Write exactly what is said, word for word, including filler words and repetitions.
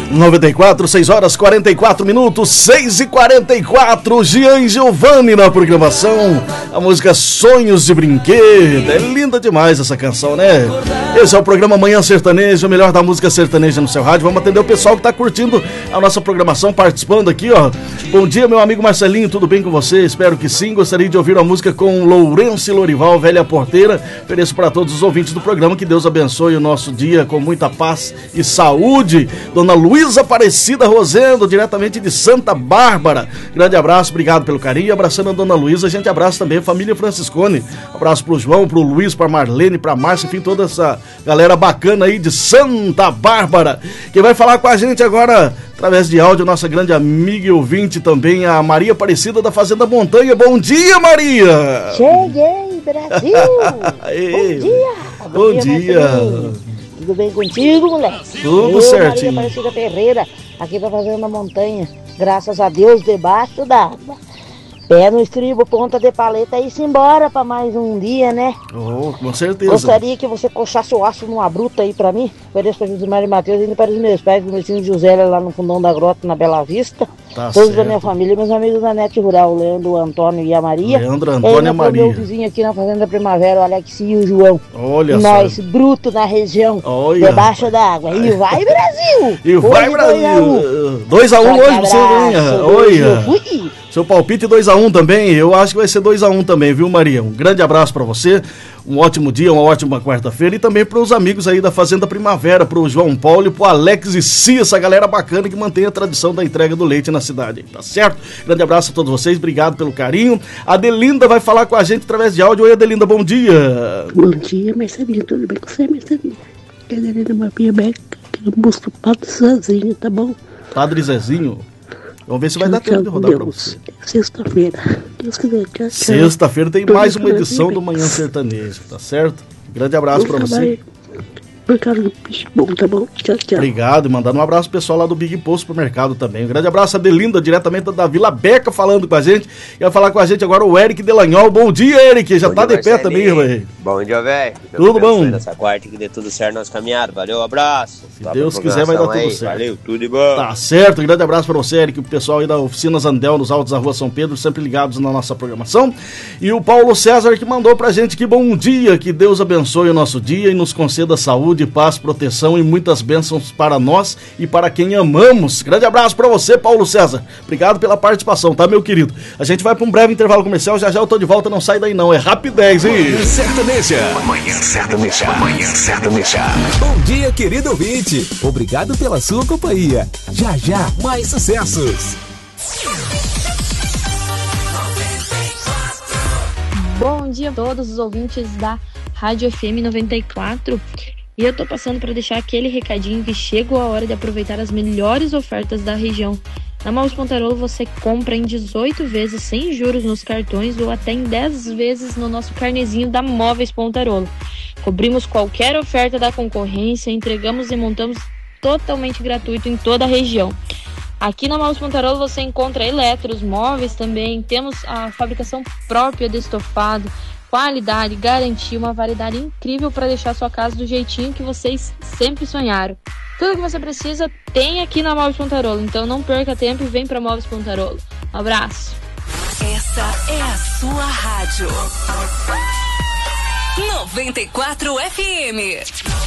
noventa e quatro, seis horas quarenta e quatro minutos, seis e quarenta e quatro. Gian Giovanni na programação. A música Sonhos de Brinquedo. É linda demais essa canção, né? Esse é o programa Manhã Sertaneja, o melhor da música sertaneja no seu rádio. Vamos atender o pessoal que tá curtindo a nossa programação, participando aqui, ó. Bom dia, meu amigo Marcelinho, tudo bem com você? Espero que sim. Gostaria de ouvir a música com Lourenço e Lorival, Velha Porteira. Ofereço para todos os ouvintes do programa. Que Deus abençoe o nosso dia com muita paz e saúde. Dona Luísa Aparecida Rosendo, diretamente de Santa Bárbara. Grande abraço, obrigado pelo carinho. Abraçando a Dona Luísa, a gente abraça também a família Franciscone. Abraço pro João, pro Luiz, pra Marlene, pra Márcia, enfim, toda essa galera bacana aí de Santa Bárbara. Quem vai falar com a gente agora, através de áudio, nossa grande amiga e ouvinte também, a Maria Aparecida da Fazenda Montanha. Bom dia, Maria! Cheguei, Brasil! Bom dia! Bom, Bom dia! dia. Tudo bem contigo, moleque? Tudo Eu, certinho. Maria Aparecida Ferreira, aqui da Fazenda Montanha. Graças a Deus, debaixo d'água. Pé no estribo, ponta de paleta e se embora pra mais um dia, né? Oh, com certeza. Gostaria que você coxasse o aço numa bruta aí pra mim. Ofereço pra Josimar e Matheus e para os meus pais, o Mercinho José lá no fundão da grota, na Bela Vista. Tá Todos certo. da minha família, meus amigos da Net Rural, o Leandro, o Antônio e a Maria. Leandro, Antônio e a Maria. Meu vizinho aqui na Fazenda Primavera, o Alex e o João. Olha e só. nós, bruto na região, Olha. debaixo d'água. E vai, Brasil! E vai, Brasil! dois a um hoje pra você, hein? Olha. Seu palpite dois a um também, eu acho que vai ser dois a um também, viu, Maria? Um grande abraço pra você, um ótimo dia, uma ótima quarta-feira e também pros amigos aí da Fazenda Primavera, pro João Paulo e pro Alex e Cia, essa galera bacana que mantém a tradição da entrega do leite na cidade, tá certo? Grande abraço a todos vocês, obrigado pelo carinho. A Adelinda vai falar com a gente através de áudio. Oi, Adelinda, bom dia. Bom dia, Marcelinho, tudo bem com você, Marcelinho? Que a Adelinda Mapinha Beca, que eu busco o Padre Zezinho, tá bom? Padre Zezinho? Vamos ver se vai tchau, dar tempo de rodar Deus. pra você. Sexta-feira. Deus quiser. Tchau, tchau. Sexta-feira tem mais uma edição do Manhã Sertanejo, tá certo? Grande abraço pra você. Por causa do peixe bom, tá bom? Tchau, tchau. Obrigado, e mandando um abraço pro pessoal lá do Big Post Supermercado também. Um grande abraço a Adelinda, diretamente da Vila Beca, falando com a gente. E vai falar com a gente agora o Eric Delanhol. Bom dia, Eric. Já bom tá dia, de pé também, velho. Bom dia, velho. Tudo bom? Nessa quarta que dê tudo certo nas caminhadas. Valeu, abraço. Se Top Deus quiser, vai dar tudo aí. certo. Valeu, tudo de bom. Tá certo, um grande abraço pra você, Eric. O pessoal aí da Oficinas Andel, nos altos da Rua São Pedro, sempre ligados na nossa programação. E o Paulo César que mandou pra gente que bom dia, que Deus abençoe o nosso dia e nos conceda saúde, paz, proteção e muitas bênçãos para nós e para quem amamos. Grande abraço para você, Paulo César. Obrigado pela participação, tá, meu querido? A gente vai para um breve intervalo comercial, já já eu tô de volta, não sai daí não, é rapidez, hein? Manhã Sertaneja. Manhã Sertaneja. Manhã Sertaneja. Bom dia, querido ouvinte. Obrigado pela sua companhia. Já já, mais sucessos. Bom dia a todos os ouvintes da Rádio F M noventa e quatro. E eu tô passando para deixar aquele recadinho que chegou a hora de aproveitar as melhores ofertas da região. Na Móveis Pontarolo você compra em dezoito vezes sem juros nos cartões ou até em dez vezes no nosso carnezinho da Móveis Pontarolo. Cobrimos qualquer oferta da concorrência, entregamos e montamos totalmente gratuito em toda a região. Aqui na Móveis Pontarolo você encontra eletros, móveis também, temos a fabricação própria de estofado, qualidade, garantia, uma variedade incrível para deixar sua casa do jeitinho que vocês sempre sonharam. Tudo que você precisa tem aqui na Móveis Pontarolo, então não perca tempo e vem para Móveis Pontarolo. Um abraço. Essa é a sua rádio. noventa e quatro F M.